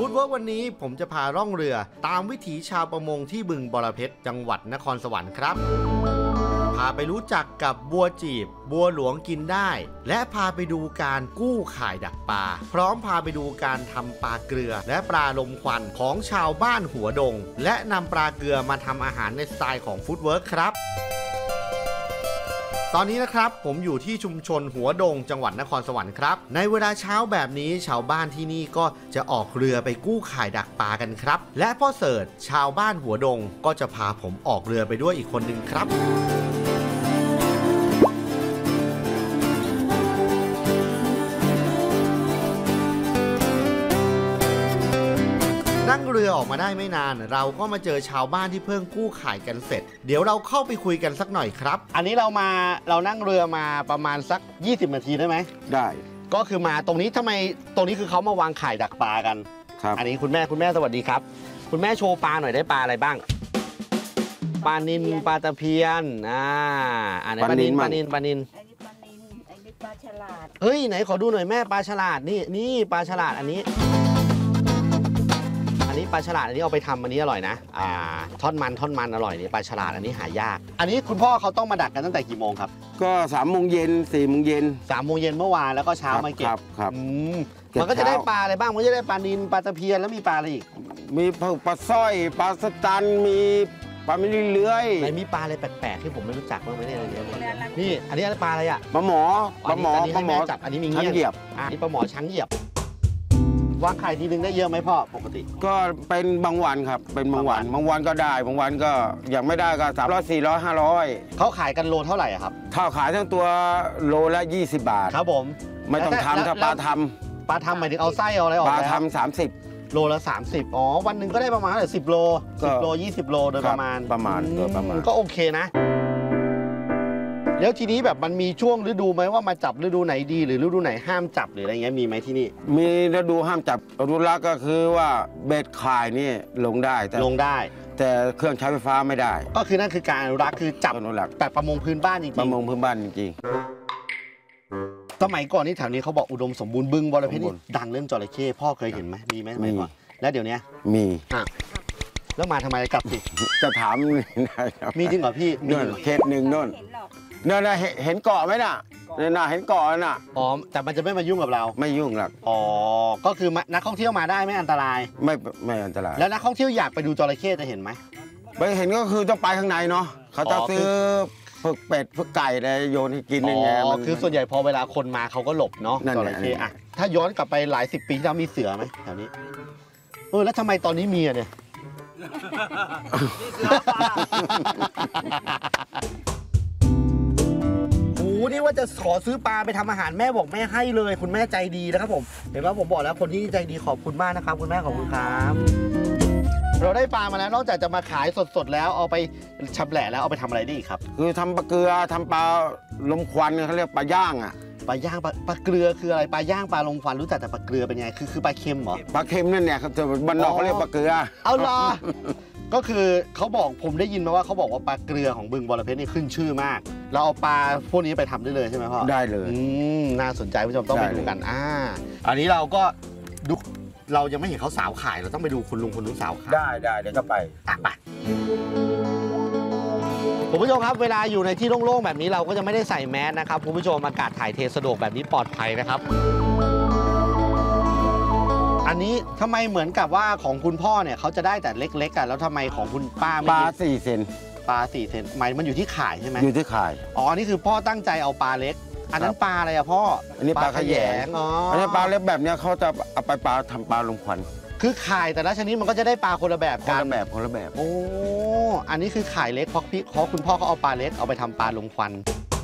ฟู้ดเวิร์กวันนี้ผมจะพาล่องเรือตามวิถีชาวประมงที่บึงบรเพชรจังหวัดนครสวรรค์ครับพาไปรู้จักกับบัวจีบบัวหลวงกินได้และพาไปดูการกู้ข่ายดักปลาพร้อมพาไปดูการทำปลาเกลือและปลาลมควันของชาวบ้านหัวดงและนำปลาเกลือมาทำอาหารในสไตล์ของฟู้ดเวิร์กครับตอนนี้นะครับผมอยู่ที่ชุมชนหัวดงจังหวัดนครสวรรค์ครับในเวลาเช้าแบบนี้ชาวบ้านที่นี่ก็จะออกเรือไปกู้ข่ายดักปลากันครับและพ่อเสิร์ชชาวบ้านหัวดงก็จะพาผมออกเรือไปด้วยอีกคนหนึ่งครับนั่งเรือออกมาได้ไม่นานเราก็มาเจอชาวบ้านที่เพิ่งกู้ข่ายกันเสร็จเดี๋ยวเราเข้าไปคุยกันสักหน่อยครับอันนี้เรานั่งเรือมาประมาณสัก20 นาทีได้ไหมได้ก็คือมาตรงนี้ทำไมตรงนี้คือเขามาวางข่ายดักปลากันครับอันนี้คุณแม่สวัสดีครับคุณแม่โชว์ปลาหน่อยได้ปลาอะไรบ้างปลานิลปลาตะเพียนอันนี้ปลานิลอันนี้ปลาฉลาดเฮ้ยไหนขอดูหน่อยแม่ปลาฉลาดนี่ปลาฉลาดอันนี้ปลาฉลาดอันนี้เอาไปทำอันนี้อร่อยนะทอดมันอร่อยนี่ปลาฉลาดอันนี้หายากอันนี้คุณพ่อเขาต้องมาดักกันตั้งแต่กี่โมงครับก็3 โมงเย็น4 โมงเย็น 3 โมงเย็นเมื่อวานแล้วก็เช้ามาเก็บครับมันก็จะได้ปลาอะไรบ้างมันจะได้ปลานิลปลาตะเพียนแล้วมีปลาอะไรอีกมีปลาสร้อยปลาสตันมีปลาไม่เลื้อยไหนมีปลาอะไรแปลกๆที่ผมไม่รู้จักบ้างไหมเนี่ยนี่อันนี้ปลาอะไรอ่ะปลาหมอจับอันนี้มีเงี้ยเหยียบนี่ปลาหมอช้างเหยียบวางไข่ทีนึงได้เยอะไหมพ่อปกติก็เป็นบางวันครับเป็นบางวันก็ได้บางวันก็อย่างไม่ได้ก็300 400 500 เขาขายกันโลเท่าไหร่ครับถ้าขายทั้งตัวโลละ20 บาทครับผมไม่ต้องทำถ้าปลาทำหมายถึงเอาไส้เอาอะไรออกปลาทำ30 โลละ30วันหนึ่งก็ได้ประมาณ10 โล10 โล20 โลโดยประมาณก็โอเคนะแล้วทีนี้แบบมันมีช่วงฤดูไหมว่ามาจับฤดูไหนดีหรือฤดูไหนห้ามจับหรืออะไรเงี้ยมีไหมที่นี่มีฤดูห้ามจับฤดูรักก็คือว่าเบ็ดข่ายนี่ลงได้แต่เครื่องใช้ไฟฟ้าไม่ได้ก็คือนั่นคือการอนุรักษ์คือจับแต่ประมงพื้นบ้านจริงประมงพื้นบ้านจริงสมัยก่อนนี่แถวนี้เขาบอกอุดมสมบูรณ์บึงบรเพชรนี่ดังเรื่องจระเข้พ่อเคยเห็นไหมมีไหมไม่ก่อนแล้วเดี๋ยวนี้มีแล้วมาทำไมกลับสิจะถามมีจริงเหรอพี่มีเคสหนึ่งโน่นเห็นเกาะไหมน่ะเห็นเกาะน่ะแต่มันจะไม่มายุ่งกับเราไม่ยุ่งหรอกก็คือนักท่องเที่ยวมาได้ไม่อันตรายไม่อันตรายแล้วนักท่องเที่ยวอยากไปดูจระเข้จะเห็นไหมไปเห็นก็คือต้องไปข้างในเนาะเขาจะซื้อฝึกเป็ดฝึกไก่อะไรโยนให้กินอย่างเงี้ยคือส่วนใหญ่พอเวลาคนมาเขาก็หลบเนาะจระเข้ถ้าย้อนกลับไปหลาย10 ปีที่แล้วมีเสือไหมแถวนี้แล้วทำไมตอนนี้มีเนี่ยนี่ว่าจะขอซื้อปลาไปทำอาหารแม่บอกแม่ให้เลยคุณแม่ใจดีนะครับผมเห็นไหมผมบอกแล้วคนที่ใจดีขอบคุณมากนะครับคุณแม่ขอบคุณครับเราได้ปลามาแล้วนอกจากจะมาขายสดๆแล้วเอาไปชำแหละแล้วเอาไปทำอะไรได้อีกครับคือทำปลาเกลือทำปลาลมควันเขาเรียกปลาย่างปลาย่างปลาเกลือคืออะไรปลาย่างปลาลมควันรู้จักแต่ปลาเกลือเป็นไงคือปลาเค็มเหรอปลาเค็มนั่นเนี่ยครับบ้านนอกเขาเรียกปลาเกลือเอาล่ะก็คือเขาบอกผมได้ยินมาว่าเขาบอกว่าปลาเกลือของบึงบรเพชรนี่ขึ้นชื่อมากเราเอาปลาพวกนี้ไปทำได้เลยใช่ไหมพ่อได้เลยน่าสนใจผู้ชมต้องไปดูกันอันนี้เราก็ดูเรายังไม่เห็นเขาสาวขายเราต้องไปดูคุณลุงสาวขายได้เดี๋ยวก็ไปคุณผู้ชมครับเวลาอยู่ในที่โล่งๆแบบนี้เราก็จะไม่ได้ใส่แมสนะครับคุณผู้ชมอากาศถ่ายเทสะดวกแบบนี้ปลอดภัยนะครับอันนี้ทำไมเหมือนกับว่าของคุณพ่อเนี่ยเขาจะได้แต่เล็กๆแล้วทำไมของคุณป้าไม่ปลา4 เซนปลา4 เซนหมายมันอยู่ที่ข่ายใช่ไหมอยู่ที่ข่ายนี่คือพ่อตั้งใจเอาปลาเล็กอันนั้นปลาอะไรพ่ออันนี้ปลาขยงอันนี้ปลาเล็กแบบนี้เขาจะเอาไปทำปลาลมควันคือข่ายแต่ละชนิดมันก็จะได้ปลาคนละแบบกันคนละแบบอันนี้คือข่ายเล็กเพราะคุณพ่อเขาเอาปลาเล็กเอาไปทำปลาลมควัน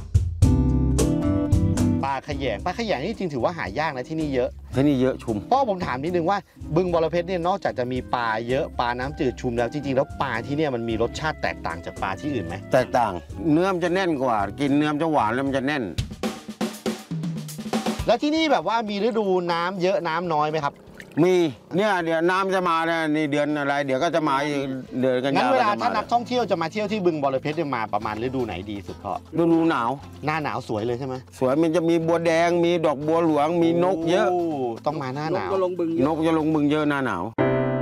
ปลาขยงนี่จริงถือว่าหายากนะที่นี่เยอะชุมพ่อผมถามนิดนึงว่าบึงบรเพชรเนี่ยนอกจากจะมีปลาเยอะปลาน้ำจืดชุมแล้วจริงๆแล้วปลาที่เนี่ยมันมีรสชาติแตกต่างจากปลาที่อื่นไหมแตกต่างเนื้อมันจะแน่นกว่ากินเนื้อมันจะหวานแล้วมันจะแน่นแล้วที่นี่แบบว่ามีฤดูน้ำเยอะน้ำน้อยไหมครับมีเนี่ยเดี๋ยวน้ำจะมาเนี่ยนี่เดือนอะไรเดี๋ยวก็จะมาอีกเดือนกันยางั้นเวลาถ้านักท่องเที่ยวจะมาเที่ยวที่บึงบรเพชรมาประมาณฤดูไหนดีสุดพ่อฤดูหนาวหน้าหนาวสวยเลยใช่ไหมสวยมันจะมีบัวแดงมีดอกบัวหลวงมีนกเยอะต้องมาหน้าหนาวนกจะลงบึงเยอะหน้าหนาว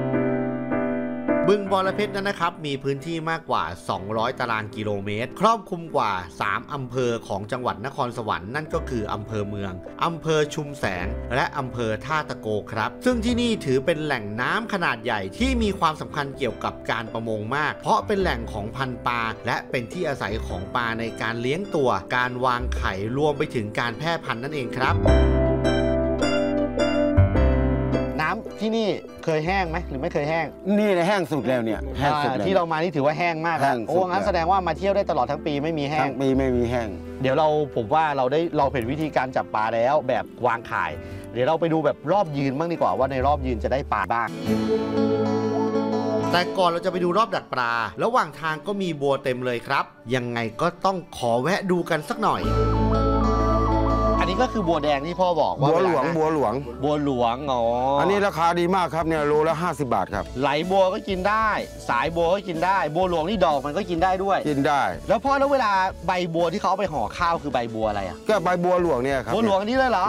บึงบรเพชรนั้นนะครับมีพื้นที่มากกว่า200ตารางกิโลเมตรครอบคลุมกว่า3อำเภอของจังหวัดนครสวรรค์นั่นก็คืออำเภอเมืองอำเภอชุมแสงและอำเภอท่าตะโกครับซึ่งที่นี่ถือเป็นแหล่งน้ำขนาดใหญ่ที่มีความสำคัญเกี่ยวกับการประมงมากเพราะเป็นแหล่งของพันธุ์ปลาและเป็นที่อาศัยของปลาในการเลี้ยงตัวการวางไข่รวมไปถึงการแพร่พันธุ์นั่นเองครับที่นี่เคยแห้งไหมหรือไม่เคยแห้งนี่แห้งสุดแล้วเนี่ยแห้งสุดที่เรามานี่ถือว่าแห้งมากโอ้งั้นแสดงว่ามาเที่ยวได้ตลอดทั้งปีไม่มีแห้งทั้งปีไม่มีแห้งเดี๋ยวผมว่าเราเห็นวิธีการจับปลาแล้วแบบวางข่ายเดี๋ยวเราไปดูแบบรอบยืนบ้างดีกว่าว่าในรอบยืนจะได้ปลาบ้างแต่ก่อนเราจะไปดูรอบดักปลาระหว่างทางก็มีบัวเต็มเลยครับยังไงก็ต้องขอแวะดูกันสักหน่อยอันนี้ก็คือบัวแดงที่พ่อบอกว่าบัวหลวงอ๋ออันนี้ราคาดีมากครับเนี่ยโลละ50 บาทครับไหลบัวก็กินได้สายบัวก็กินได้บัวหลวงนี่ดอกมันก็กินได้ด้วยกินได้แล้วพ่อแล้วเวลาใบบัวที่เขาเอาไปห่อข้าวคือใบบัวอะไรอ่ะก็ใบบัวหลวงเนี่ยครับบัวหลวงนี้เลยเหรอ